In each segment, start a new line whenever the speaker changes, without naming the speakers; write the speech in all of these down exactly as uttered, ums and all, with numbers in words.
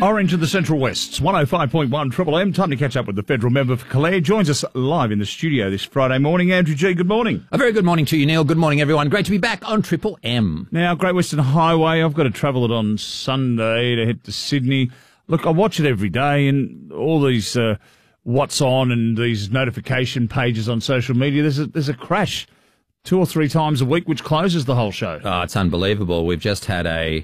Orange in the Central West's one oh five point one Triple M. Time to catch up with the federal member for Calare. Joins us live in the studio this Friday morning. Andrew G, good morning.
A very good morning to you, Neil. Good morning, everyone. Great to be back on Triple M.
Now, Great Western Highway, I've got to travel it on Sunday to head to Sydney. Look, I watch it every day, and all these uh, what's on and these notification pages on social media, there's a, there's a crash two or three times a week, which closes the whole show.
Oh, it's unbelievable. We've just had a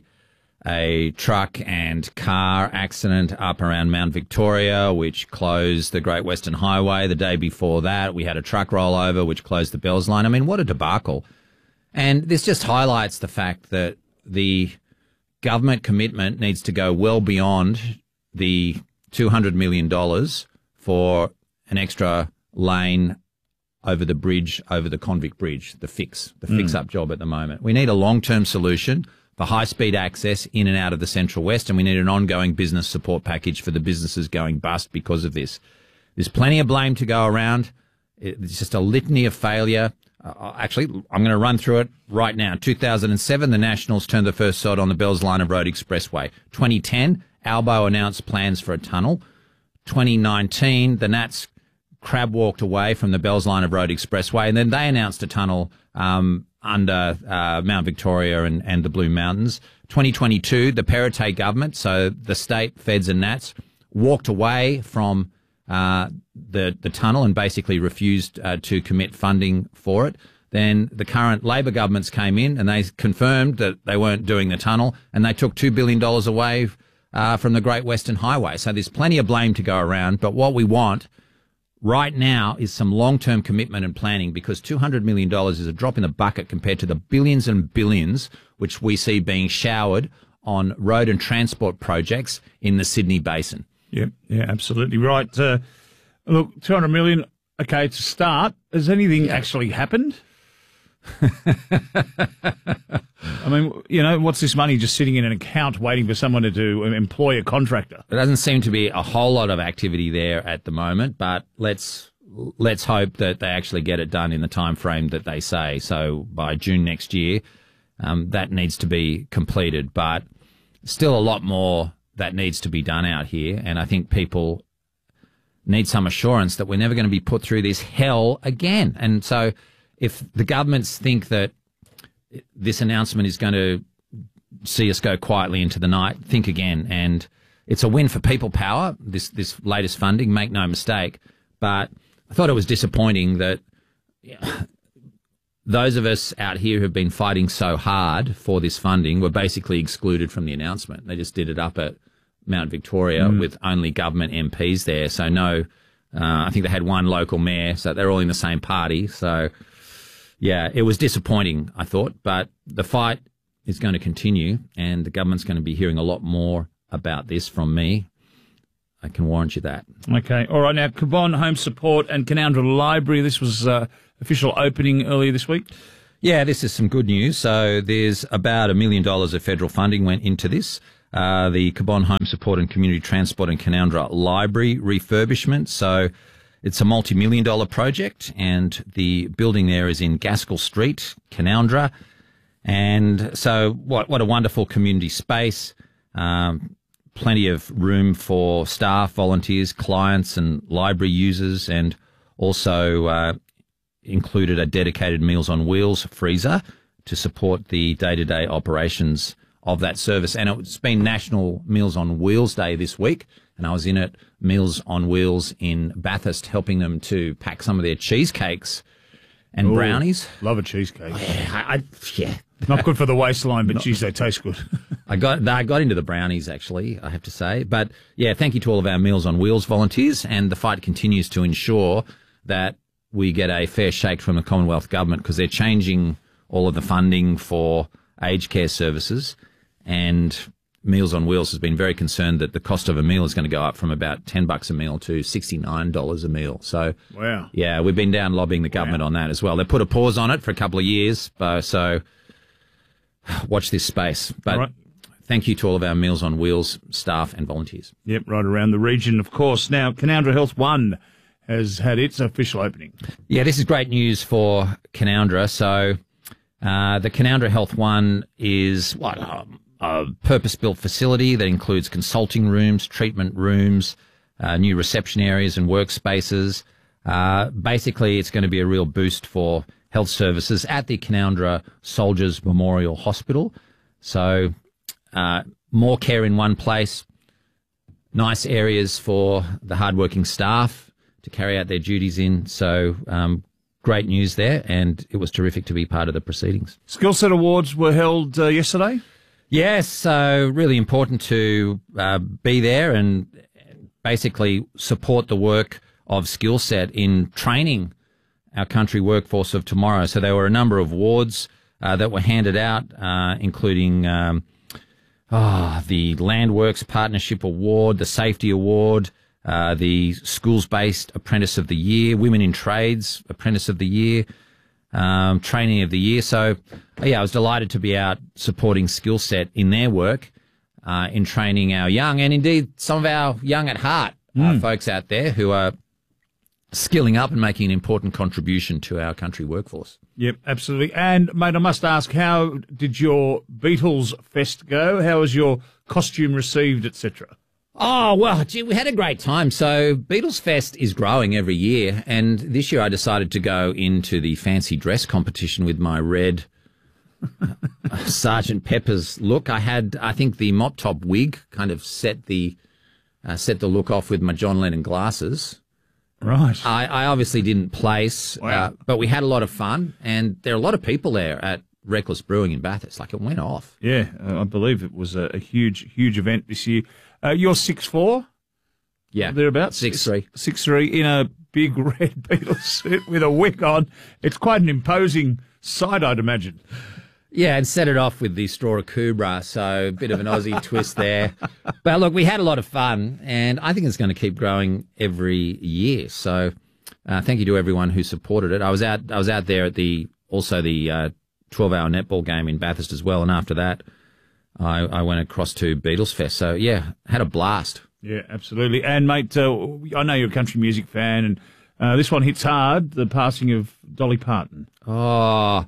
a truck and car accident up around Mount Victoria, which closed the Great Western Highway. The day before that, we had a truck rollover, which closed the Bells Line. I mean, what a debacle. And this just highlights the fact that the government commitment needs to go well beyond the two hundred million dollars for an extra lane over the bridge, over the Convict Bridge, the fix, the mm. fix-up job at the moment. We need a long-term solution for high-speed access in and out of the Central West, and we need an ongoing business support package for the businesses going bust because of this. There's plenty of blame to go around. It's just a litany of failure. Uh, actually, I'm going to run through it right now. two thousand seven, the Nationals turned the first sod on the Bells Line of Road Expressway. twenty ten, Albo announced plans for a tunnel. twenty nineteen, the Nats crab walked away from the Bells Line of Road Expressway, and then they announced a tunnel um, under uh, Mount Victoria and, and the Blue Mountains. twenty twenty-two, the Perrottet government, so the state, feds and Nats, walked away from uh, the, the tunnel and basically refused uh, to commit funding for it. Then the current Labor governments came in and they confirmed that they weren't doing the tunnel, and they took two billion dollars away uh, from the Great Western Highway. So there's plenty of blame to go around, but what we want right now is some long-term commitment and planning, because two hundred million dollars is a drop in the bucket compared to the billions and billions which we see being showered on road and transport projects in the Sydney Basin.
Yep, yeah, absolutely right. Uh, look, two hundred million dollars, okay, to start. Has anything yeah. actually happened? I mean, you know, what's this money just sitting in an account waiting for someone to do, employ a contractor?
There doesn't seem to be a whole lot of activity there at the moment, but let's let's hope that they actually get it done in the time frame that they say. So by June next year, um, that needs to be completed. But still a lot more that needs to be done out here, and I think people need some assurance that we're never going to be put through this hell again. And so if the governments think that this announcement is going to see us go quietly into the night, think again. And it's a win for people power, this this latest funding, make no mistake. But I thought it was disappointing that yeah, those of us out here who have been fighting so hard for this funding were basically excluded from the announcement. They just did it up at Mount Victoria mm. with only government M Ps there. So no, uh, I think they had one local mayor, so they're all in the same party. So yeah, it was disappointing, I thought, but the fight is going to continue, and the government's going to be hearing a lot more about this from me. I can warrant you that.
Okay. All right. Now, Cabonne Home Support and Canowindra Library, this was uh, official opening earlier this week.
Yeah, this is some good news. So there's about a million dollars of federal funding went into this. Uh, the Cabonne Home Support and Community Transport and Canowindra Library refurbishment. So it's a multi-million dollar project, and the building there is in Gaskell Street, Canowindra. And so what what a wonderful community space. Um, plenty of room for staff, volunteers, clients and library users, and also uh, included a dedicated Meals on Wheels freezer to support the day-to-day operations of that service. And it's been National Meals on Wheels Day this week, and I was in at Meals on Wheels in Bathurst helping them to pack some of their cheesecakes and Ooh, brownies.
Love a cheesecake.
Oh, yeah, I, I, yeah.
Not good for the waistline, but geez, they taste good.
I got I got into the brownies, actually, I have to say. But, yeah, thank you to all of our Meals on Wheels volunteers, and the fight continues to ensure that we get a fair shake from the Commonwealth Government, because they're changing all of the funding for aged care services, and Meals on Wheels has been very concerned that the cost of a meal is going to go up from about ten bucks a meal to sixty-nine dollars a meal. So,
wow. Yeah,
we've been down lobbying the government wow. on that as well. They put a pause on it for a couple of years, uh, so watch this space. But right. Thank you to all of our Meals on Wheels staff and volunteers.
Yep, right around the region, of course. Now, Canowindra Health One has had its official opening.
Yeah, this is great news for Canowindra. So uh, the Canowindra Health One is what? Um, a purpose-built facility that includes consulting rooms, treatment rooms, uh, new reception areas and workspaces. Uh, basically, it's going to be a real boost for health services at the Canowindra Soldiers Memorial Hospital. So uh, more care in one place, nice areas for the hardworking staff to carry out their duties in. So um, great news there, and it was terrific to be part of the proceedings.
Skill Set Awards were held uh, yesterday?
Yes, so really important to uh, be there and basically support the work of Skill Set in training our country workforce of tomorrow. So there were a number of awards uh, that were handed out, uh, including um, oh, the Landworks Partnership Award, the Safety Award, uh, the Schools-Based Apprentice of the Year, Women in Trades Apprentice of the Year, um, Training of the Year. So, yeah, I was delighted to be out supporting Skill Set in their work, uh, in training our young and indeed some of our young at heart mm. uh, folks out there who are skilling up and making an important contribution to our country workforce.
Yep, absolutely. And, mate, I must ask, how did your Beatles Fest go? How was your costume received, et cetera?
Oh, well, gee, we had a great time. So Beatles Fest is growing every year, and this year I decided to go into the fancy dress competition with my red Sergeant Pepper's look. I had, I think, the mop-top wig kind of set the uh, set the look off with my John Lennon glasses.
Right.
I, I obviously didn't place,
wow.
uh, but we had a lot of fun, and there are a lot of people there at Reckless Brewing in Bathurst. Like, it went off.
Yeah, uh, I believe it was a, a huge, huge event this year. Uh, you're six four?
Yeah.
Thereabouts?
six three.
six three in a big red Beatles suit with a wig on. It's quite an imposing sight, I'd imagine.
Yeah, and set it off with the Straw Cobra, so a bit of an Aussie twist there. But look, we had a lot of fun, and I think it's going to keep growing every year. So uh, thank you to everyone who supported it. I was out, I was out there at the also the uh, twelve-hour netball game in Bathurst as well, and after that, I, I went across to Beatles Fest. So yeah, had a blast.
Yeah, absolutely. And mate, uh, I know you're a country music fan, and uh, this one hits hard: the passing of Dolly Parton.
Oh.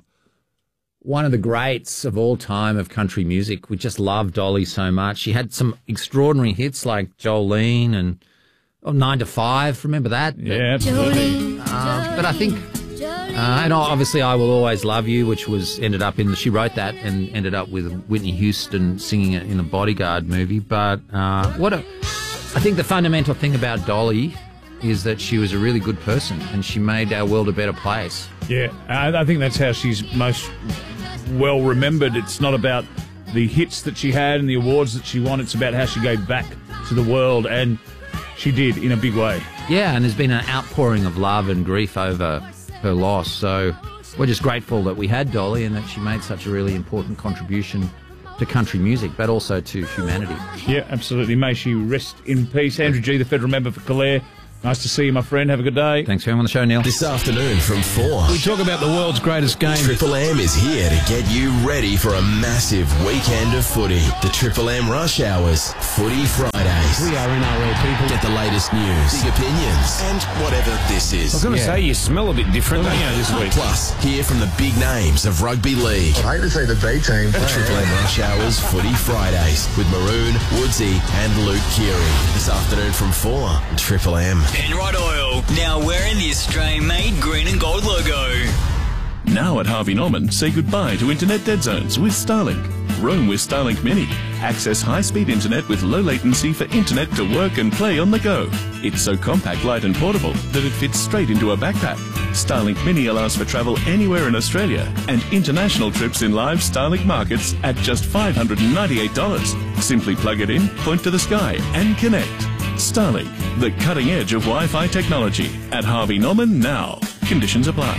One of the greats of all time of country music. We just love Dolly so much. She had some extraordinary hits like Jolene and oh, Nine to Five. Remember that?
Yeah, absolutely.
Uh, but I think, uh, and obviously I Will Always Love You, which was ended up in, the, she wrote that and ended up with Whitney Houston singing it in the Bodyguard movie. But uh, what a, I think the fundamental thing about Dolly is that she was a really good person and she made our world a better place.
Yeah, I, I think that's how she's most well remembered. It's not about the hits that she had and the awards that she won. It's about how she gave back to the world, and she did in a big way.
Yeah, and there's been an outpouring of love and grief over her loss. So we're just grateful that we had Dolly and that she made such a really important contribution to country music, but also to humanity.
Yeah, absolutely. May she rest in peace. Andrew G, the federal member for Calare. Nice to see you, my friend. Have a good day.
Thanks for having me on the show, Neil.
This afternoon from four.
We talk about the world's greatest game.
Triple M is here to get you ready for a massive weekend of footy. The Triple M Rush Hours Footy Fridays.
We are N R L people.
Get the latest news, big opinions, and whatever this is.
I was going to yeah. say, you smell a bit different, don't you, this week?
Plus, hear from the big names of rugby league.
I hate to say the B team.
The Triple M Rush Hours Footy Fridays with Maroon, Woodsy, and Luke Keary. This afternoon from four. Triple M.
Penrite Oil, now wearing the Australian-made green and gold logo.
Now at Harvey Norman, say goodbye to internet dead zones with Starlink. Roam with Starlink Mini. Access high-speed internet with low latency for internet to work and play on the go. It's so compact, light and portable that it fits straight into a backpack. Starlink Mini allows for travel anywhere in Australia and international trips in live Starlink markets at just five hundred ninety-eight dollars. Simply plug it in, point to the sky and connect. Starlink, the cutting edge of Wi-Fi technology. At Harvey Norman now. Conditions apply.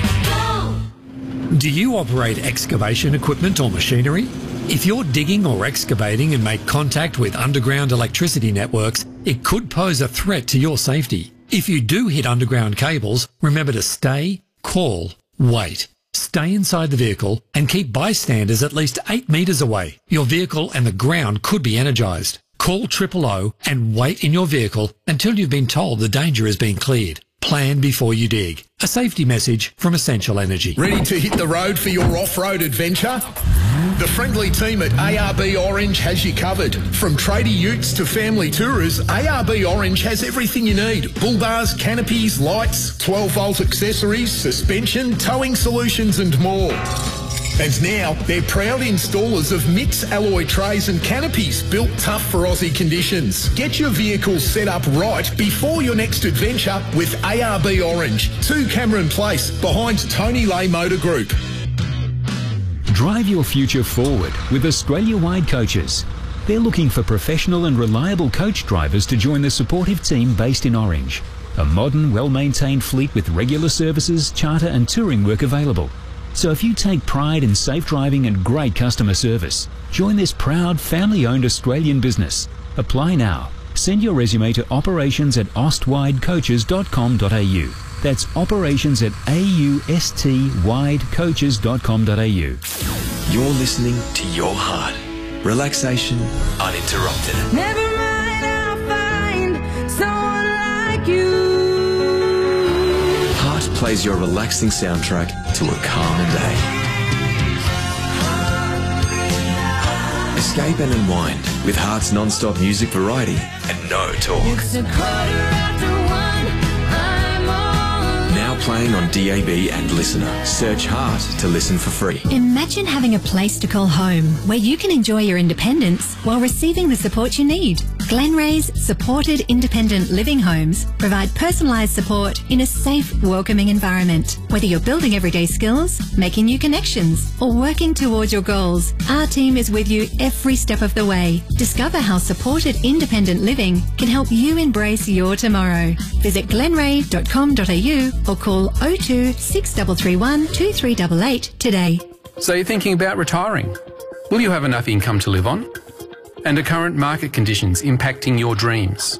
Do you operate excavation equipment or machinery? If you're digging or excavating and make contact with underground electricity networks, it could pose a threat to your safety. If you do hit underground cables, remember to stay, call, wait. Stay inside the vehicle and keep bystanders at least eight metres away. Your vehicle and the ground could be energised. Call triple O and wait in your vehicle until you've been told the danger has been cleared. Plan before you dig. A safety message from Essential Energy.
Ready to hit the road for your off-road adventure? The friendly team at A R B Orange has you covered. From tradie utes to family tourers, A R B Orange has everything you need. Bull bars, canopies, lights, twelve volt accessories, suspension, towing solutions and more. And now, they're proud installers of Mix alloy trays and canopies built tough for Aussie conditions. Get your vehicle set up right before your next adventure with A R B Orange, two Cameron Place, behind Tony Lay Motor Group.
Drive your future forward with Australia-wide coaches. They're looking for professional and reliable coach drivers to join the supportive team based in Orange. A modern, well-maintained fleet with regular services, charter and touring work available. So if you take pride in safe driving and great customer service, join this proud family-owned Australian business. Apply now. Send your resume to operations at austwidecoaches dot com dot a u. That's operations at A U S T widecoaches dot com dot a u.
You're listening to your heart. Relaxation uninterrupted.
Never mind, I'll find someone like you.
Heart plays your relaxing soundtrack to a calmer day. Escape and unwind with Heart's non-stop music variety and no talk.
It's a quarter after one. I'm on.
Now playing on D A B and Listener. Search Heart to listen for free.
Imagine having a place to call home where you can enjoy your independence while receiving the support you need. Glenray's supported independent living homes provide personalised support in a safe, welcoming environment. Whether you're building everyday skills, making new connections, or working towards your goals, our team is with you every step of the way. Discover how supported independent living can help you embrace your tomorrow. Visit glenray dot com dot a u or call oh two, six three three one, two three eight eight today.
So you're thinking about retiring? Will you have enough income to live on? And are current market conditions impacting your dreams?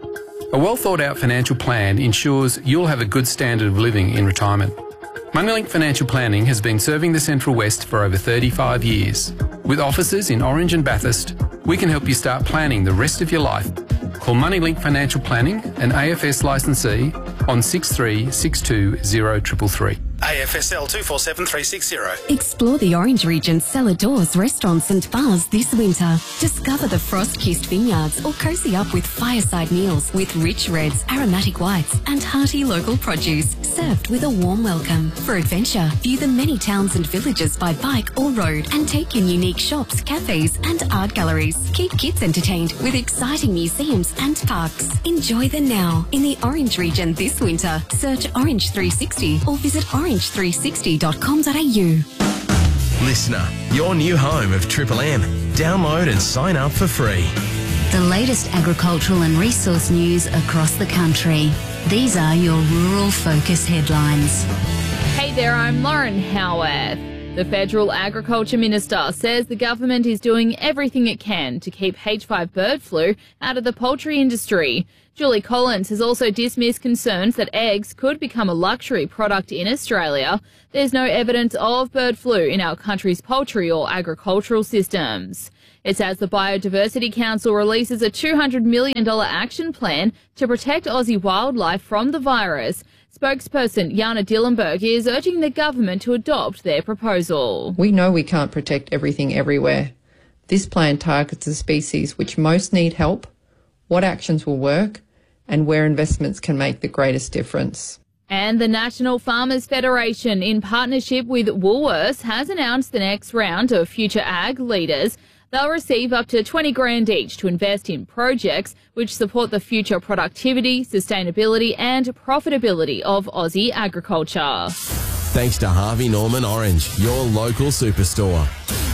A well thought out financial plan ensures you'll have a good standard of living in retirement. Moneylink Financial Planning has been serving the Central West for over thirty-five years. With offices in Orange and Bathurst, we can help you start planning the rest of your life. Call Moneylink Financial Planning, an A F S licensee, on six three six two zero three three three.
A F S L two four seven three six zero.
Explore the Orange region's cellar doors, restaurants and bars this winter. Discover the frost-kissed vineyards or cozy up with fireside meals with rich reds, aromatic whites and hearty local produce served with a warm welcome. For adventure, view the many towns and villages by bike or road and take in unique shops, cafes and art galleries. Keep kids entertained with exciting museums and parks. Enjoy the now in the Orange region this winter. Search Orange three sixty or visit orange three sixty dot com dot a u.
Listener, your new home of Triple M. Download and sign up for free.
The latest agricultural and resource news across the country. These are your Rural Focus headlines.
Hey there, I'm Lauren Howarth. The Federal Agriculture Minister says the government is doing everything it can to keep H five bird flu out of the poultry industry. Julie Collins has also dismissed concerns that eggs could become a luxury product in Australia. There's no evidence of bird flu in our country's poultry or agricultural systems. It's as the Biodiversity Council releases a two hundred million dollars action plan to protect Aussie wildlife from the virus. Spokesperson Jana Dillenberg is urging the government to adopt their proposal.
We know we can't protect everything everywhere. This plan targets the species which most need help, what actions will work, and where investments can make the greatest difference.
And the National Farmers Federation, in partnership with Woolworths, has announced the next round of Future Ag leaders. They'll receive up to twenty grand each to invest in projects which support the future productivity, sustainability and profitability of Aussie agriculture.
Thanks to Harvey Norman Orange, your local superstore.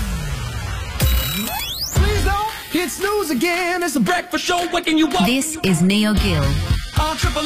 Please don't hit snooze again. It's a breakfast show waking you up.
This is Neil Gill.
On Triple